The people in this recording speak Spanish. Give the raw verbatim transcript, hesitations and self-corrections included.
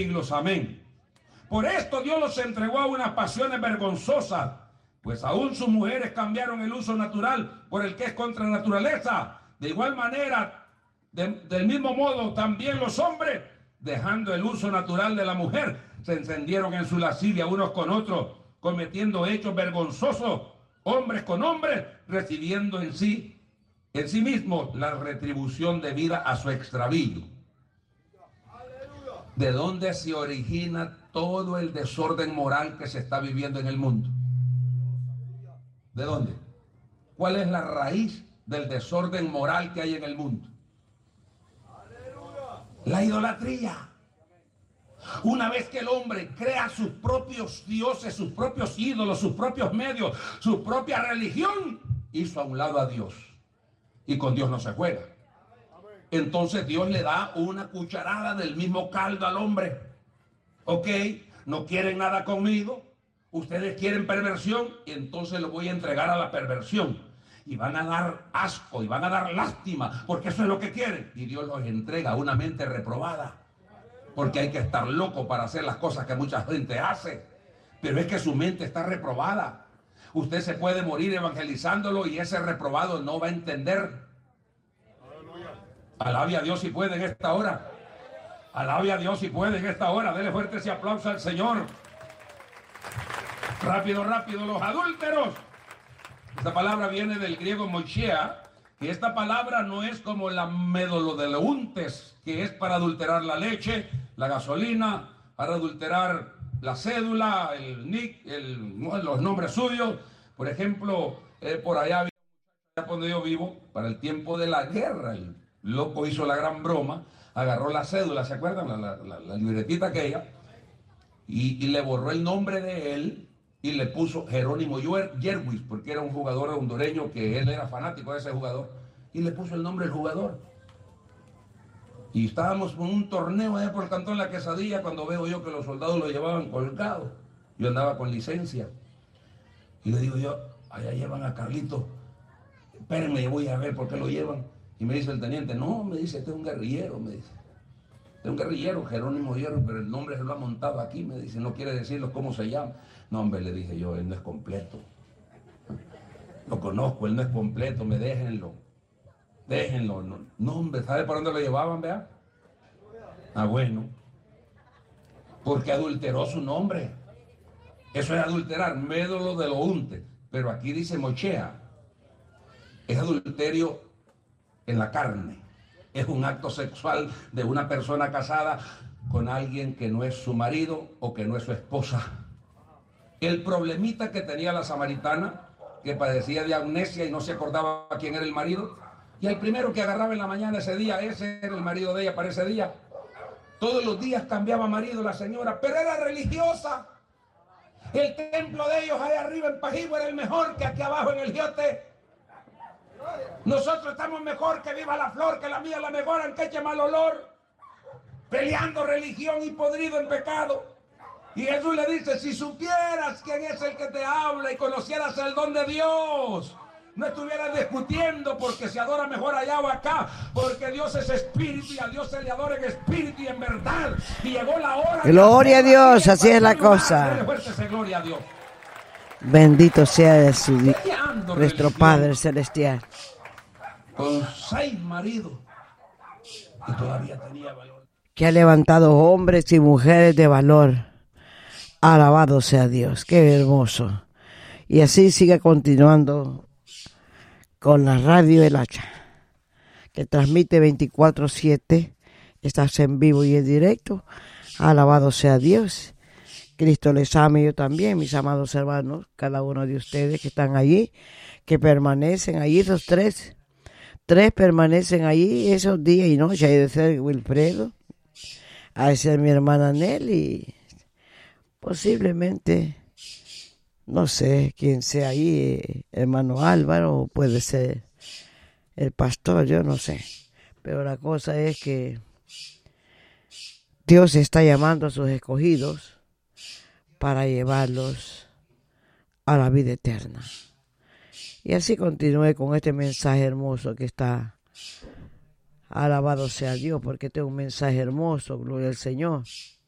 siglos. Amén. Por esto Dios los entregó a unas pasiones vergonzosas, pues aún sus mujeres cambiaron el uso natural por el que es contra naturaleza. De igual manera, de, del mismo modo, también los hombres, dejando el uso natural de la mujer, se encendieron en su lascivia unos con otros, cometiendo hechos vergonzosos, hombres con hombres, recibiendo en sí, en sí mismos la retribución debida a su extravío. ¿De dónde se origina todo el desorden moral que se está viviendo en el mundo? ¿De dónde? ¿Cuál es la raíz del desorden moral que hay en el mundo? La idolatría. Una vez que el hombre crea sus propios dioses, sus propios ídolos, sus propios medios, su propia religión, hizo a un lado a Dios. Y con Dios no se juega. Entonces Dios le da una cucharada del mismo caldo al hombre. Ok, no quieren nada conmigo, ustedes quieren perversión, y entonces lo voy a entregar a la perversión. Y van a dar asco, y van a dar lástima, porque eso es lo que quieren. Y Dios los entrega a una mente reprobada. Porque hay que estar loco para hacer las cosas que mucha gente hace. Pero es que su mente está reprobada. Usted se puede morir evangelizándolo y ese reprobado no va a entender. Alabe a Dios si puede en esta hora. Alabe a Dios si puede en esta hora. Dele fuerte ese aplauso al Señor. Rápido, rápido, los adúlteros. Esta palabra viene del griego mochea, que esta palabra no es como la medolodeuntes, que es para adulterar la leche, la gasolina, para adulterar la cédula, el N I C, el, los nombres suyos. Por ejemplo, eh, por allá, allá donde yo vivo, para el tiempo de la guerra, el loco hizo la gran broma, agarró la cédula, ¿se acuerdan? La, la, la, la libretita aquella, y, y le borró el nombre de él y le puso Jerónimo Yerwis, porque era un jugador hondureño que él era fanático de ese jugador, y le puso el nombre del jugador. Y estábamos con un torneo allá por el Cantón La Quesadilla cuando veo yo que los soldados lo llevaban colgado. Yo andaba con licencia. Y le digo yo, allá llevan a Carlito. Espérenme, yo voy a ver por qué lo llevan. Y me dice el teniente, no, me dice, este es un guerrillero, me dice. Este es un guerrillero, Jerónimo Hierro, pero el nombre se lo ha montado aquí, me dice, no quiere decirlo cómo se llama. No, hombre, le dije yo, él no es completo. Lo conozco, él no es completo, me déjenlo. Déjenlo. No, no hombre, ¿sabe por dónde lo llevaban, vea? Ah, bueno. Porque adulteró su nombre. Eso es adulterar, médolo de lo unte. Pero aquí dice mochea. Es adulterio en la carne. Es un acto sexual de una persona casada con alguien que no es su marido o que no es su esposa. El problemita que tenía la samaritana, que padecía de amnesia y no se acordaba quién era el marido, y el primero que agarraba en la mañana ese día, ese era el marido de ella para ese día. Todos los días cambiaba marido la señora, pero era religiosa. El templo de ellos allá arriba en Pajibo era el mejor que aquí abajo en el Giote. Nosotros estamos mejor que Viva la Flor, que la mía la mejor, aunque eche mal olor. Peleando religión y podrido en pecado. Y Jesús le dice, si supieras quién es el que te habla y conocieras el don de Dios, no estuvieras discutiendo porque se adora mejor allá o acá, porque Dios es espíritu y a Dios se le adora en espíritu y en verdad. Y llegó la hora. Gloria a Dios, así es la cosa. Gloria a Dios. Bendito sea su, nuestro Padre Celestial. Con seis maridos y todavía tenía valor. Que ha levantado hombres y mujeres de valor. Alabado sea Dios, qué hermoso. Y así sigue continuando con la radio El Hacha, que transmite veinticuatro siete. Estás en vivo y en directo. Alabado sea Dios. Cristo les ama, yo también, mis amados hermanos, cada uno de ustedes que están allí, que permanecen allí, esos tres, tres permanecen allí esos días y noches. Hay de ser Wilfredo, hay de ser mi hermana Nelly, posiblemente, no sé quién sea ahí, eh, hermano Álvaro, o puede ser el pastor, yo no sé. Pero la cosa es que Dios está llamando a sus escogidos para llevarlos a la vida eterna. Y así continúe con este mensaje hermoso que está. Alabado sea Dios, porque este es un mensaje hermoso, gloria al Señor.